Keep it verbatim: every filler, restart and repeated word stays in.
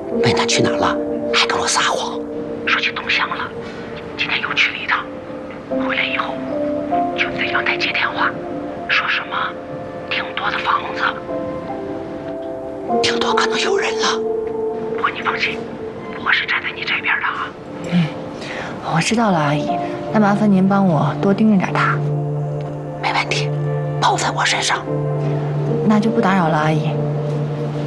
问他去哪儿了，还跟我撒谎，说去东乡了。今天又去了一趟，回来以后就在阳台接电话，说什么挺多的房子，挺多可能有人了。不过你放心，我是站在你这边的啊。 嗯，我知道了，阿姨。那麻烦您帮我多盯着点他。 没问题，包在我身上。 那就不打扰了，阿姨。